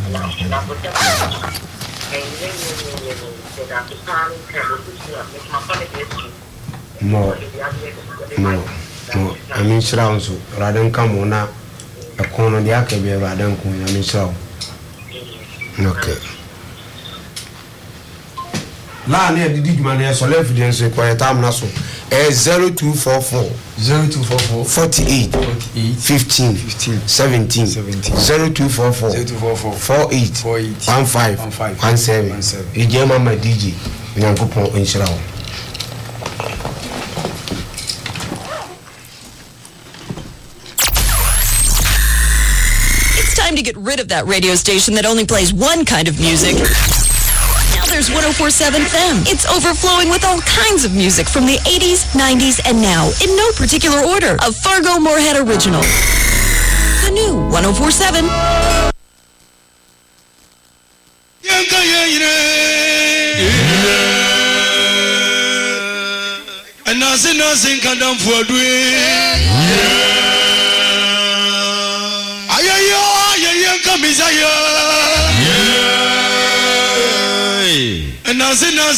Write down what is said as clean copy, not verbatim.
No. I mean, Shrounds, rather come on a corner the Akabe, rather than I mean, so. Okay. La near the Digman, so evidence require time naso. 0244 48 15 17 0244 48 15 17 Ejema my DJ Nyankopon Inshira. It's time to get rid of that radio station that only plays one kind of music. There's 104.7 FM. It's overflowing with all kinds of music from the 80s, 90s, and now, in no particular order. A Fargo Moorhead original. The new 104.7. And nothing can done for and